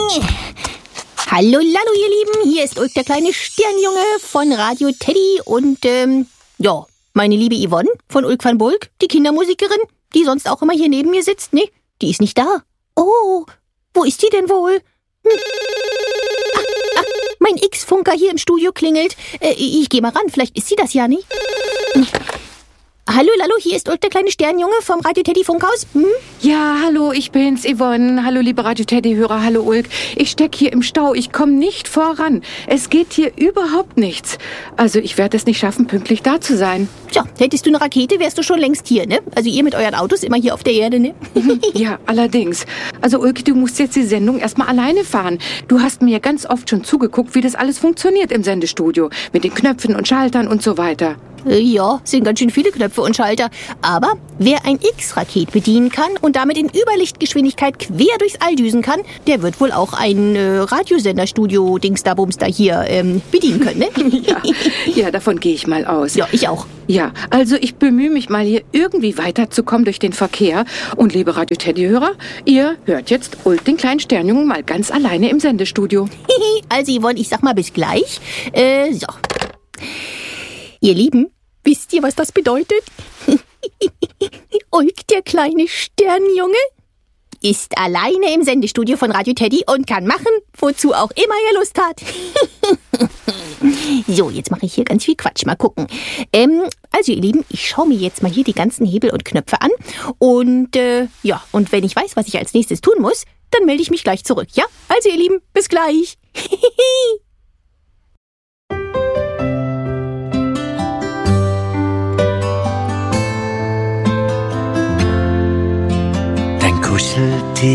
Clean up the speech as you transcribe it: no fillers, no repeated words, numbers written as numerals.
Hallo, Lalo, ihr Lieben, hier ist Ulk, der kleine Sternjunge von Radio Teddy und, meine liebe Yvonne von Ulk van Bulk, die Kindermusikerin, die sonst auch immer hier neben mir sitzt, ne? Die ist nicht da. Oh, wo ist die denn wohl? Mein X-Funker hier im Studio klingelt. Ich gehe mal ran, vielleicht ist sie das ja nicht. Hallo, Lalo, hier ist Ulk, der kleine Sternjunge vom Radio Teddy Funkhaus. Ja, hallo, ich bin's, Yvonne. Hallo, liebe Radio Teddy-Hörer, hallo Ulk. Ich steck hier im Stau, ich komme nicht voran. Es geht hier überhaupt nichts. Also ich werde es nicht schaffen, pünktlich da zu sein. Tja, hättest du eine Rakete, wärst du schon längst hier, ne? Also ihr mit euren Autos immer hier auf der Erde, ne? Ja, allerdings. Also Ulk, du musst jetzt die Sendung erstmal alleine fahren. Du hast mir ja ganz oft schon zugeguckt, wie das alles funktioniert im Sendestudio. Mit den Knöpfen und Schaltern und so weiter. Ja, sind ganz schön viele Knöpfe und Schalter. Aber wer ein X-Raket bedienen kann und damit in Überlichtgeschwindigkeit quer durchs All düsen kann, der wird wohl auch ein Radiosenderstudio-Dingsda-Bumsda hier bedienen können, ne? Ja, davon gehe ich mal aus. Ja, ich auch. Ja, also ich bemühe mich mal hier irgendwie weiterzukommen durch den Verkehr. Und liebe Radio Teddy-Hörer, ihr hört jetzt Ulk, den kleinen Sternjungen, mal ganz alleine im Sendestudio. Also Yvonne, ich sag mal bis gleich. So. Ihr Lieben, wisst ihr, was das bedeutet? Ulk, der kleine Sternjunge, ist alleine im Sendestudio von Radio Teddy und kann machen, wozu auch immer er Lust hat. So, jetzt mache ich hier ganz viel Quatsch. Mal gucken. Also ihr Lieben, ich schaue mir jetzt mal hier die ganzen Hebel und Knöpfe an. Und und wenn ich weiß, was ich als nächstes tun muss, dann melde ich mich gleich zurück, ja? Also ihr Lieben, bis gleich.